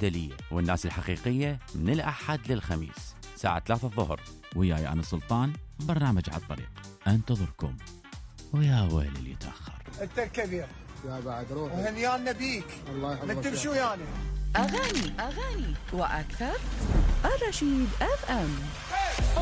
الجدلية والناس الحقيقية من الأحد للخميس ساعة 3 الظهر، وياي أنا سلطان، برنامج على الطريق أنتظركم. ويا ويلي اللي يتأخر. أنت الكبير يا بعد روح وهنيانا بيك. الله يحفظك. نكتب شو يعني أغاني وأكثر. الرشيد FM.